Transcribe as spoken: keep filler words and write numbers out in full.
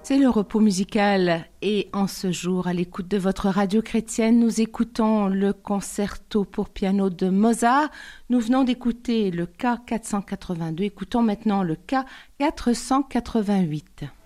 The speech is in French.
C'est le repos musical et en ce jour, à l'écoute de votre radio chrétienne, nous écoutons le concerto pour piano de Mozart. Nous venons d'écouter le K quatre cent quatre-vingt-deux, écoutons maintenant le K quatre cent quatre-vingt-huit.